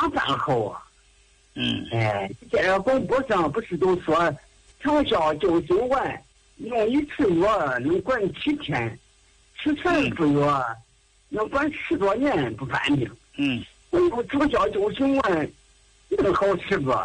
大饭后啊。这个广播上不是都说长效救心丸用一次药能管7天，吃全服药能管10多年不犯病。长效救心丸能好吃不？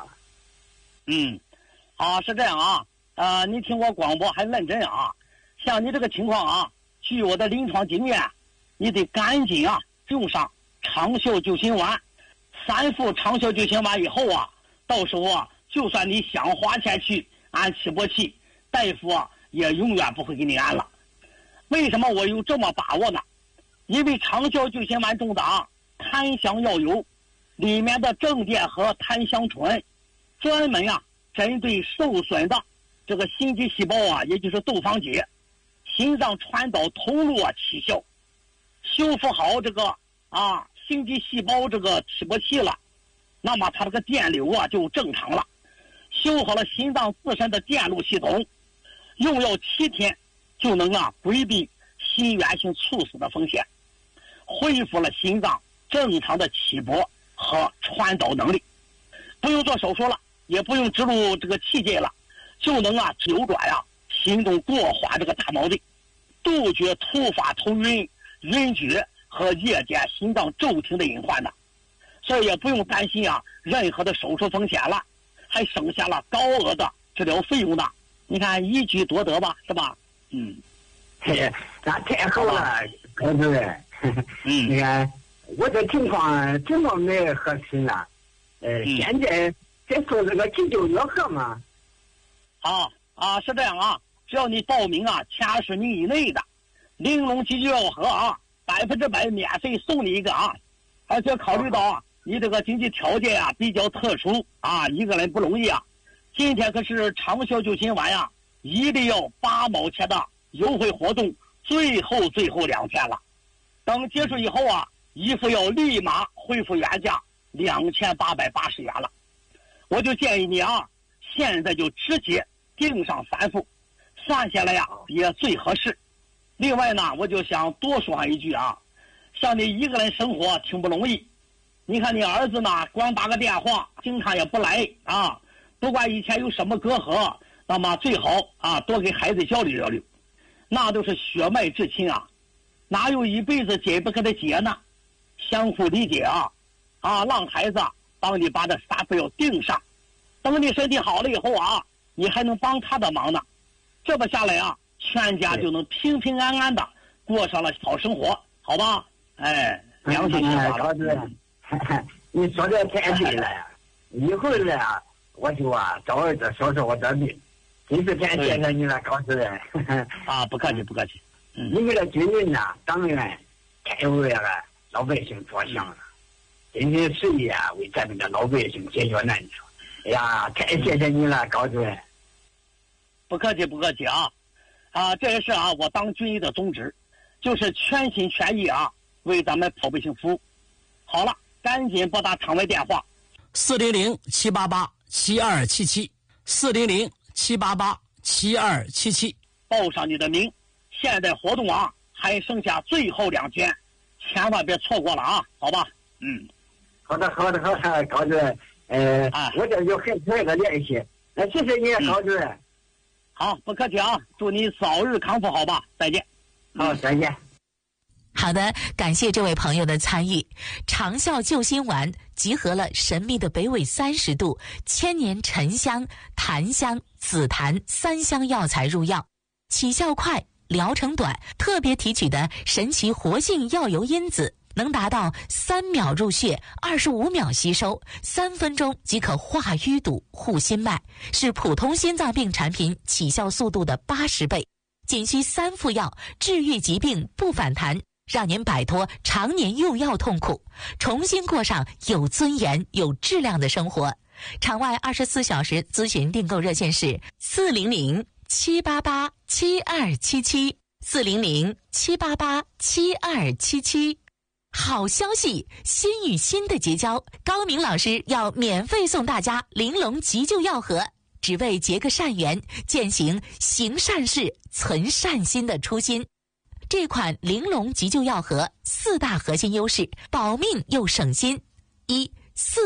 是这样啊。你听我广播还认真啊。像你这个情况啊，据我的临床经验，你得赶紧用上长效救心丸。3副长效救心丸以后到时候就算你想花钱去安起搏器，大夫也永远不会给你安了。为什么我有这么把握呢？因为长效救心丸中的檀香药油里面的正电和檀香醇，专门针对受损的这个心肌细胞也就是窦房结、心脏传导通路起效，修复好这个心肌细胞这个起搏器了，那么它这个电流就正常了，修好了心脏自身的电路系统，用药7天就能规避心源性猝死的风险，恢复了心脏正常的起搏和传导能力，不用做手术了，也不用植入这个器械了，就能扭转心动过缓这个大毛病，杜绝突发头晕、晕厥和夜间心脏骤停的隐患的。所以也不用担心任何的手术风险了，还省下了高额的治疗费用呢。你看一举多得吧，是吧？ 那太好了，高主任。你看我这情况怎么没合适呢？现在再送这个急救药盒吗？ 是这样只要你报名前20名以内的玲珑急救药盒100%免费送你一个而且考虑到你这个经济条件比较特殊一个人不容易今天可是长效救心丸一定要8毛钱的优惠活动，最后2天了。等结束以后一副药立马恢复原价2880元了。我就建议你现在就直接订上3副，算下来也最合适。另外呢，我就想多说一句像你一个人生活挺不容易，你看你儿子呢光打个电话经常也不来不管以前有什么隔阂，那么最好多给孩子交流交流，那都是血脉至亲哪有一辈子解不开的结呢？相互理解让孩子帮你把这3副药订上，等你身体好了以后你还能帮他的忙呢。这么下来全家就能平平安安的过上了好生活，好吧？良心说话了。 你说的太对了呀！一会儿呢，我就找儿子说说我的病。真是太谢谢你了，高主任。 不客气不客气。 你们的军人党员太为了老百姓着想了，真心实意为咱们的老百姓解决难题。哎呀，太谢谢你了，高主任。 不客气不客气这也是我当军医的宗旨，就是全心全意为咱们老百姓服务。好了，赶紧拨打场外电话 400-788-7277，400-788-7277， 报上你的名。现在活动还剩下最后2天，千万别错过了好吧？ 好的，高主任。我这就很快的联系。谢谢你，高主任。 好，不客气祝你早日康复，好吧？再见。 好，再见。 好的，感谢这位朋友的参与。长效救心丸集合了神秘的北纬30度、千年沉香、檀香、紫檀3香药材入药，起效快，疗程短，特别提取的神奇活性药油因子，能达到3秒入血，25秒吸收，3分钟即可化淤堵、护心脉，是普通心脏病产品起效速度的80倍。仅需3副药，治愈疾病不反弹，让您摆脱常年用药痛苦，重新过上有尊严、有质量的生活。场外24小时咨询订购热线是400-788-7277，400-788-7277。好消息，心与心的结交，高明老师要免费送大家玲珑急救药盒，只为结个善缘，践行行善事、存善心的初心。这款玲珑急救药盒4大核心优势，保命又省心：1、4